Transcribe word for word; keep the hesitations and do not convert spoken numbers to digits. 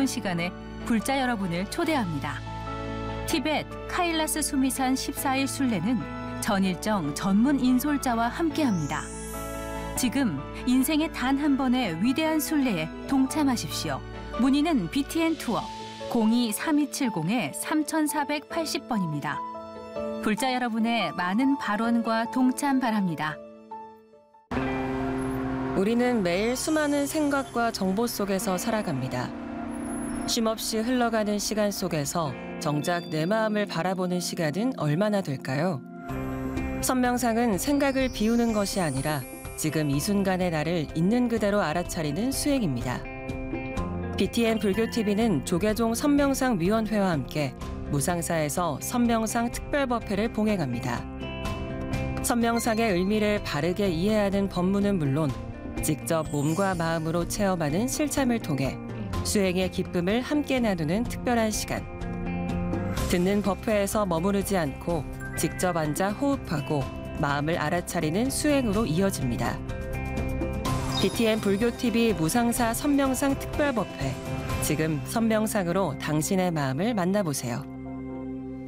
새로운 시간에 불자 여러분을 초대합니다. 티벳 카일라스 수미산 십사 일 순례는 전일정 전문 인솔자와 함께합니다. 지금 인생의 단 한 번의 위대한 순례에 동참하십시오. 문의는 비티엔 투어 공이 삼이칠공 삼사팔공 번입니다. 불자 여러분의 많은 발언과 동참 바랍니다. 우리는 매일 수많은 생각과 정보 속에서 살아갑니다. 쉼없이 흘러가는 시간 속에서 정작 내 마음을 바라보는 시간은 얼마나 될까요? 선명상은 생각을 비우는 것이 아니라 지금 이 순간의 나를 있는 그대로 알아차리는 수행입니다. 비티엔 불교티비는 조계종 선명상 위원회와 함께 무상사에서 선명상 특별법회를 봉행합니다. 선명상의 의미를 바르게 이해하는 법문은 물론 직접 몸과 마음으로 체험하는 실참을 통해 수행의 기쁨을 함께 나누는 특별한 시간. 듣는 법회에서 머무르지 않고 직접 앉아 호흡하고 마음을 알아차리는 수행으로 이어집니다. 비티엔 불교티비 무상사 선명상 특별법회. 지금 선명상으로 당신의 마음을 만나보세요.